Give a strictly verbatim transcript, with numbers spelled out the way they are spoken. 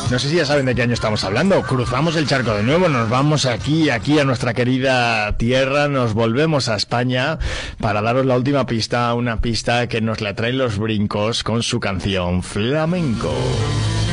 No sé si ya saben de qué año estamos hablando. Cruzamos el charco de nuevo, nos vamos aquí, aquí a nuestra querida tierra, nos volvemos a España para daros la última pista, una pista que nos la traen los Brincos con su canción Flamenco.